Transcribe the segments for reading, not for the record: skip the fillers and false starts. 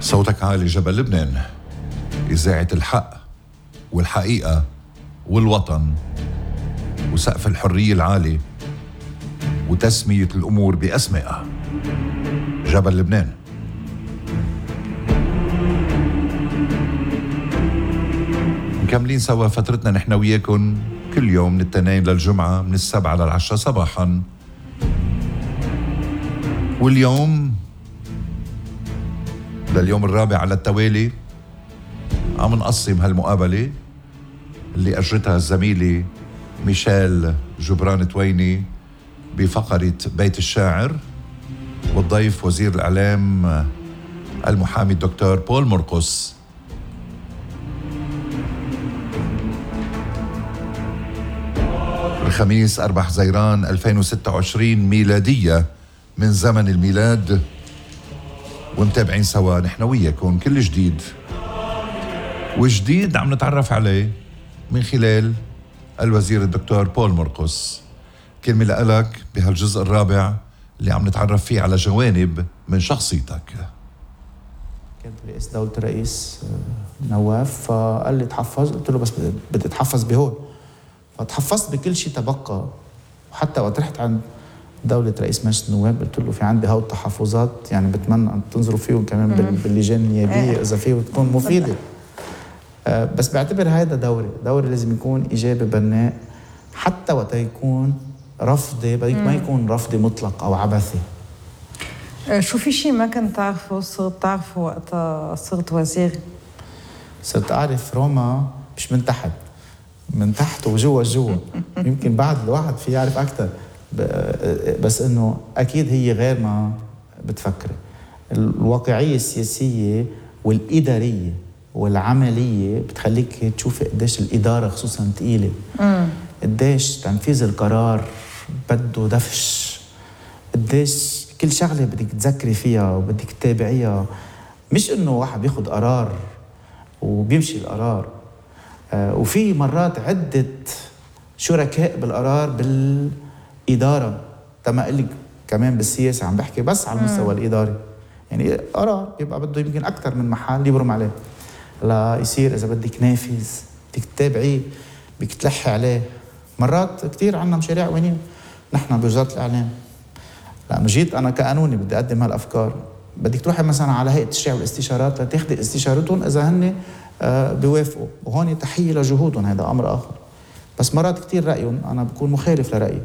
صوتك عالي جبل لبنان، إذاعة الحق والحقيقة والوطن وسقف الحرية العالي وتسمية الأمور بأسمائها. جبل لبنان. مكملين سوا فترتنا نحن وياكم كل يوم من الاثنين للجمعة من 7 ل10 صباحا. واليوم لليوم الرابع على التوالي عم نقسم هالمقابلة اللي أجرتها الزميلة ميشيل جبران تويني بفقرة بيت الشاعر، والضيف وزير الإعلام المحامي الدكتور بول مرقس. الخميس 4 حزيران 2026 ميلادية من زمن الميلاد، ومتابعين سوا نحن وياكم كل جديد، وجديد عم نتعرف عليه من خلال الوزير الدكتور بول مرقس. كلمة لك بهالجزء الرابع اللي عم نتعرف فيه على جوانب من شخصيتك. كنت رئيس دولة الرئيس نواف، فقال لي تحفظ، قلت له بس بدي اتحفظ بهون، فتحفظت بكل شيء تبقى. وحتى وقت رحت عند دولة رئيس مجلس النواب قلت له في عندي هاو التحفظات، يعني بتمنى أن تنظروا فيهم كمان باللجان النيابية إذا فيه وتكون مفيدة. بس بعتبر هذا دوري لازم يكون إيجابي بناء، حتى وقت يكون رفضي ما يكون رفضي مطلق أو عبثي. شو في شيء ما كنت تعرفه صرت تعرفه وقت صرت وزير؟ صرت أعرف روما مش من تحت وجوا يمكن بعد الواحد في يعرف أكتر، بس إنه أكيد هي غير ما بتفكري. الواقعية السياسية والإدارية والعملية بتخليك تشوفي قديش الإدارة خصوصاً تقيلة، قديش تنفيذ القرار بده دفش، قديش كل شغلة بدك تذكري فيها وبدك تتابعيها، مش إنه واحد بياخد قرار وبيمشي القرار. وفي مرات عدة شركاء بالقرار بالإدارة، تما قلك كمان بالسياسة عم بحكي بس على المستوى الإداري، يعني قرار يبقى بده يمكن أكثر من محل يبرم عليه لا يصير. إذا بدك نافذ بدك تتابعيه، بدك تلحي عليه. مرات كتير عنا مشاريع وينين نحن بوزارة الإعلام، لأنه جيت أنا كقانوني بدي أقدم هالأفكار، بدك تروحي مثلا على هيئة التشريع والاستشارات لتاخدي استشارتهم إذا هن بيوافقوا، وهون تحية لجهودهم، هذا أمر آخر. بس مرات كتير رأيهم أنا بكون مخالف لرأيي،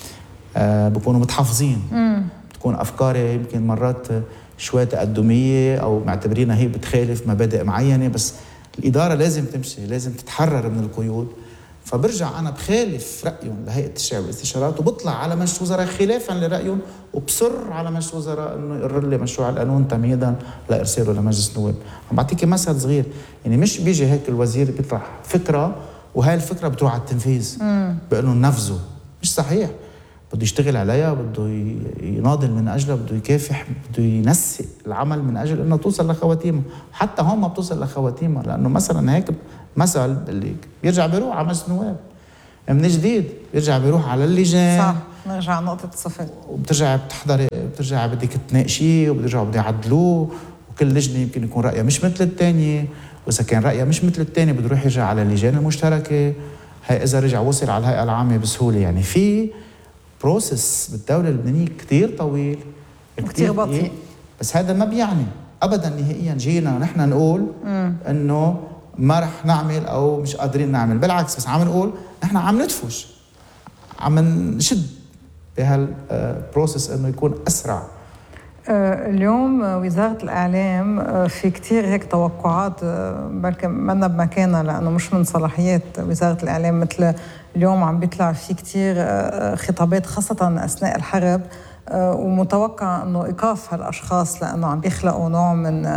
بكونوا متحفظين، بتكون أفكاري يمكن مرات شوية تقدمية أو معتبرينها هي بتخالف مبادئ معينة، بس الإدارة لازم تمشي، لازم تتحرر من القيود. فبرجع أنا بخالف رأيهم لهيئة التشريع والاستشارات، وبطلع على مجلس وزراء خلافاً لرأيهم، وبصر على مجلس وزراء إنه يقرر لي مشروع القانون تمهيداً لإرساله لمجلس النواب. عم بعطيكي مثل صغير، يعني مش بيجي هيك الوزير بيطرح فكرة وهاي الفكرة بتروح على التنفيذ بقول له نفذه، مش صحيح. بده يشتغل عليها، بده يناضل من أجلها، بده يكافح، بده ينسق العمل من أجل إنه توصل لخواتيمها. حتى هم ما بتوصل لخواتيمها، لأنه مثلا هيك مثل اللي بيرجع بيروح على مجلس النواب من جديد، بيرجع بيروح على اللجان، صح، نرجع نقطة صفر، وبترجع بتحضري، بترجع بدك تناقشيه، وبترجعوا بده يعدلوه، وكل لجنة يمكن يكون رأيها مش مثل الثانية، وإذا كان رأيها مش مثل الثانية بده يروح يرجع على اللجان المشتركة. هاي إذا رجع وصل على الهيئة العامة بسهولة. يعني في بروسس بالدولة اللبنانية كتير طويل كتير بطيء، بس هذا ما بيعني أبداً نهائياً جينا نحن نقول إنه ما رح نعمل أو مش قادرين نعمل، بالعكس بس عم نقول نحن عم ندفش، عم نشد بهالبروسس إنه يكون أسرع. اليوم وزارة الإعلام في كتير هيك توقعات، بلكي منا بمكانها لأنه مش من صلاحيات وزارة الإعلام. مثل اليوم عم بيطلع في كتير خطابات خاصة أثناء الحرب، ومتوقع أنه إيقاف هالأشخاص لأنه عم بيخلقوا نوع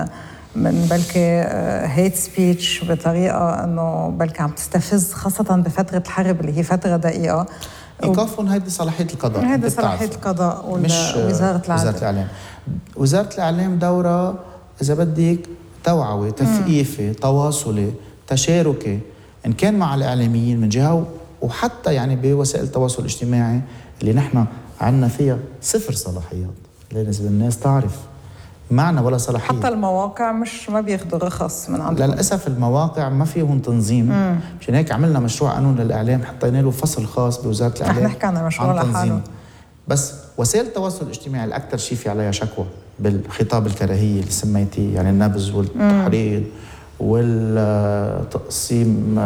من بلكي هيت سبيتش بطريقة أنه بلكي عم تستفز، خاصة بفترة الحرب اللي هي فترة دقيقة. إيقافهم هيدي صلاحية القضاء، هيدي صلاحية القضاء مش وزارة الإعلام. وزارة الإعلام دورة إذا بدك توعوي، تثقيفي، تواصلي، تشاركي، إن كان مع الإعلاميين من جهة، وحتى يعني بوسائل التواصل الاجتماعي اللي نحن عنا فيها صفر صلاحيات. لازم الناس تعرف معنى ولا صلاحية. حتى المواقع ما بياخدوا رخص من عندهم. للأسف المواقع ما فيهم تنظيم. مشان هيك عملنا مشروع قانون للإعلام، حطينا له فصل خاص بوزارة الإعلام. رح نحكي عن المشروع لحاله. بس وسائل التواصل الاجتماعي الأكثر شيء في عليها شكوى بالخطاب الكراهية اللي سميتيه، يعني النبذ والتحريض والتقسيم،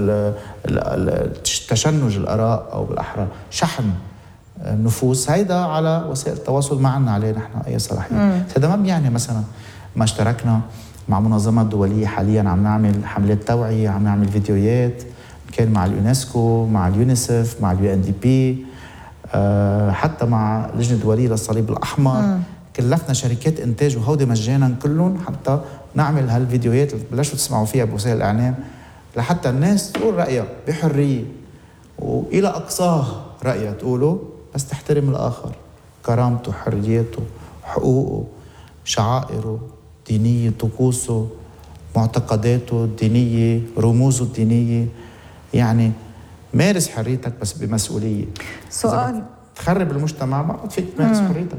تشنج الآراء أو بالأحرى شحن النفوس. هيدا على وسائل التواصل ما عنا عليه نحن أي صلاحية. هذا ما بيعني مثلا ما اشتركنا مع منظمات دولية حاليا عم نعمل حملات توعية، عم نعمل فيديوهات، كان مع اليونسكو، مع اليونيسف، مع UNDP، حتى مع اللجنة الدولية للصليب الأحمر. كلفنا شركات إنتاج وهودي مجانا كلهم حتى نعمل هالفيديوهات اللي بلشوا تسمعوا فيها بوسائل الإعلام، لحتى الناس تقول رأيها بحرية وإلى أقصاه رأيها تقوله، بس تحترم الآخر، كرامته، حريته، حقوقه، شعائره دينية، طقوسه، معتقداته الدينية، رموزه الدينية. يعني مارس حريتك بس بمسؤولية. سؤال، تخرب المجتمع ما فيك تمارس حريتك.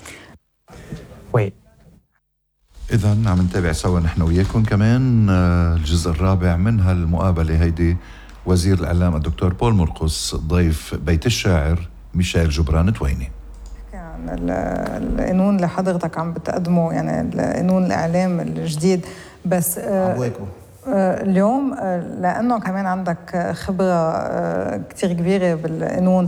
إذا عم نتابع سوا نحن وياكم كمان الجزء الرابع من هالمقابلة هيدي. وزير الإعلام الدكتور بول مرقس ضيف بيت الشاعر ميشيل جبران تويني. عن القانون اللي حضرتك عم بتقدمه، يعني القانون الإعلام الجديد، بس اليوم لأنه كمان عندك خبرة كتير كبيرة بالقانون،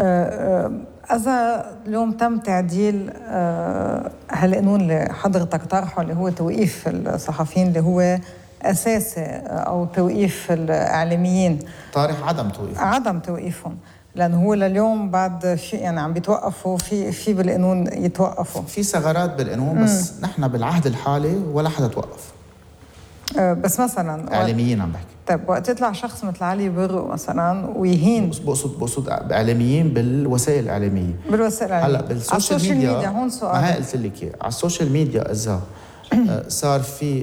إذا اليوم تم تعديل هالقانون اللي حضرتك طرحه اللي هو توقيف الصحفيين اللي هو أساسي، أو توقيف الإعلاميين، طارح عدم توقيفهم، لأنه هو لليوم بعد في يعني عم بيتوقفوا في بالقانون يتوقفوا في ثغرات بالقانون، بس نحن بالعهد الحالي ولا حدا توقف. بس مثلا إعلاميين عم بحكي. طيب وقت يطلع شخص مثل علي برو مثلا ويهين، بقصد إعلاميين بالوسائل الإعلامية. هلا بالسوشيال ميديا هون سؤال، ما هي قلت لك على السوشيال ميديا إذا صار في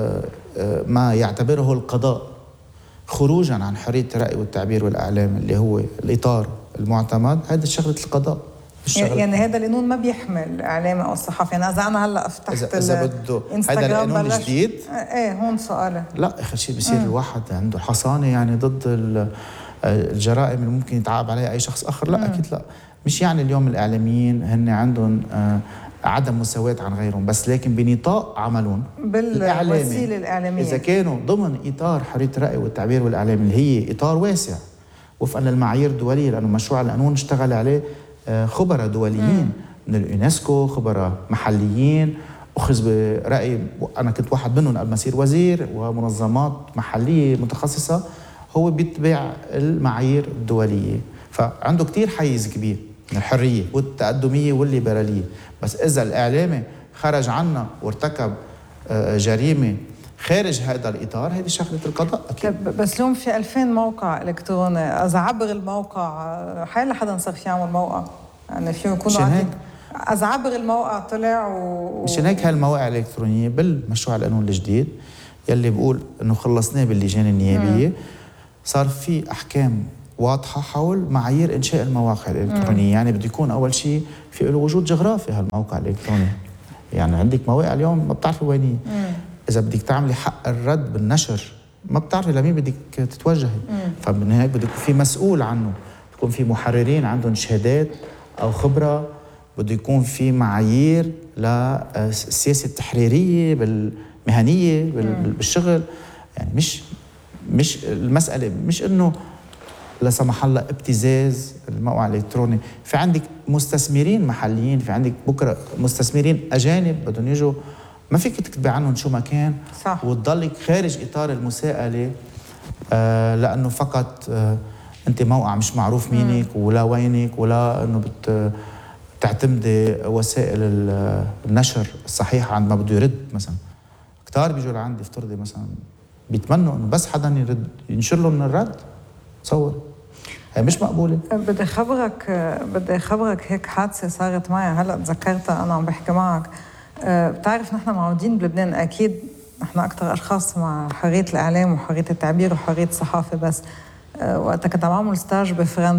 ما يعتبره القضاء خروجا عن حرية الرأي والتعبير والإعلام اللي هو الإطار المعتمد، هذا شغلة القضاء. يعني هذا القانون ما بيحمل الإعلام أو الصحافة. يعني إذا أنا هلا فتحت إذا بده هذا القانون الجديد، هون سؤالي، لا آخر شيء بصير الواحد عنده حصانة يعني ضد الجرائم اللي ممكن يتعاقب عليها أي شخص آخر. لا أكيد لا. مش يعني اليوم الإعلاميين هن عندهم عدم مساواة عن غيرهم، بس لكن بنطاق عملهم بالوسيلة الإعلامية، إذا كانوا ضمن إطار حرية الرأي والتعبير والإعلام اللي هي إطار واسع وفقا للمعايير الدولية، لأنه مشروع القانون اشتغل عليه خبراء دوليين من اليونسكو، خبراء محليين، أخذ برأي أنا كنت واحد منهم قبل ما أصير وزير، ومنظمات محلية متخصصة، هو بيتبع المعايير الدولية، فعنده كتير حيز كبير من الحرية والتقدمية والليبرالية. بس إذا الإعلامي خرج عنا وارتكب جريمة خارج هذا الإطار، هذه شغلة القضاء أكيد. بس اليوم في 2000 موقع إلكتروني، إذا عبر الموقع حيلا حدا صار في يعمل موقع، يعني فيه يكونوا إذا عبر الموقع طلع مشان هيك هالمواقع الإلكترونية بالمشروع القانون الجديد يلي بقول إنه خلصناه باللجان النيابية، صار في أحكام واضحة حول معايير إنشاء المواقع الإلكترونية. يعني بده يكون أول شيء في له وجود جغرافي هالموقع الإلكتروني. يعني عندك مواقع اليوم ما بتعرفي وين هي. إذا بدك تعملي حق الرد بالنشر ما بتعرفي لمين بدك تتوجهي. فمن هيك بده يكون في مسؤول عنه، يكون في محررين عندهم شهادات أو خبرة، بده يكون في معايير للسياسة التحريرية بالمهنية بالشغل. يعني مش المسألة مش إنه لا سمح الله ابتزاز الموقع الإلكتروني. في عندك مستثمرين محليين، في عندك بكرة مستثمرين أجانب بدهم يجوا، ما فيك تكتبي عنهم شو ما كان، صح، وتضلك خارج إطار المساءلة لأنه فقط أنت موقع مش معروف مينك ولا وينك، ولا أنه بتعتمدي وسائل النشر الصحيحة عندما بده يرد. مثلا كتار بيجوا لعندي افترضي مثلا بيتمنوا أنه بس حدا يرد ينشر لهم الرد. تصور هي مش مقبولة. بدي خبرك هيك حادثة صارت معي هلأ تذكرتها أنا عم بحكي معك. بتعرف نحن معودين بلبنان، أكيد نحن أكتر أشخاص مع حرية الإعلام وحرية التعبير وحرية الصحافة، بس وقت كنت عم أعمل ستاج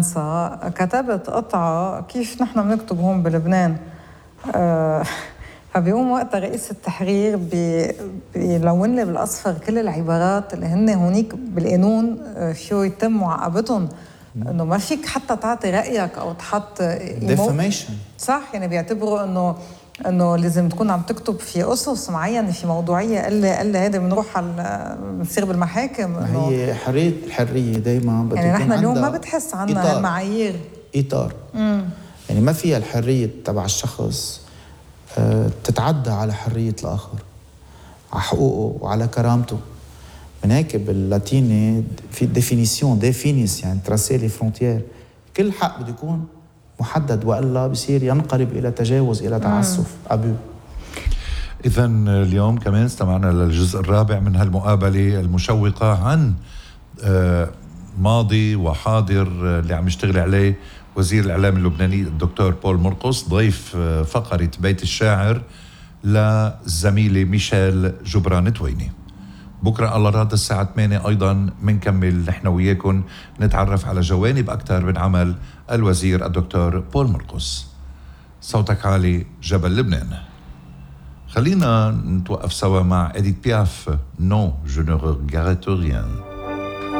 بفرنسا كتبت قطعة كيف نحن بنكتب هون بلبنان. فبيقوم وقتها رئيس التحرير بيلون لي بالاصفر كل العبارات اللي هن هونيك بالقانون فيه يتم معاقبتهم، انه ما فيك حتى تعطي رايك او تحط defamation. صح، يعني بيعتبروا انه لازم تكون عم تكتب في اسس معينه في موضوعيه، الا هذا بنروح على بنصير بالمحاكم. هي الحريه دائما بدها يعني يكون نحن اليوم ما عندها بتحس عنا هالمعايير، اطار. يعني ما فيها الحريه تبع الشخص تتعدى على حريه الاخر، على حقوقه وعلى كرامته. من هيك باللاتيني في ديفينيس يعني تراسي لي فرونتيير. كل حق بده يكون محدد والا بصير ينقلب الى تجاوز، الى تعسف، ابو. إذا اليوم كمان استمعنا للجزء الرابع من هالمقابلة المشوقة عن ماضي وحاضر اللي عم يشتغل عليه وزير الإعلام اللبناني الدكتور بول مرقص، ضيف فقرة بيت الشاعر للزميلة ميشيل جبران تويني. بكرة الله راد الساعة 8 أيضا منكمل نحن وياكم نتعرف على جوانب أكثر من عمل الوزير الدكتور بول مرقص. صوتك عالي جبل لبنان. خلينا نتوقف سوا مع إديت بياف، Non, je ne regrette rien.